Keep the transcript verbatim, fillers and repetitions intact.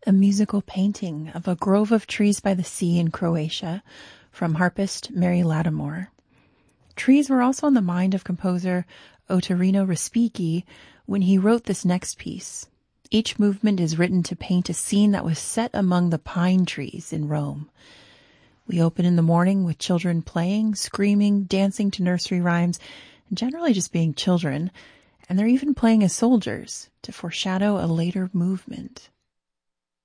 a musical painting of a grove of trees by the sea in Croatia from harpist Mary Lattimore. Trees were also on the mind of composer Ottorino Respighi when he wrote this next piece. Each movement is written to paint a scene that was set among the pine trees in Rome. We open in the morning with children playing, screaming, dancing to nursery rhymes, and generally just being children, and they're even playing as soldiers to foreshadow a later movement.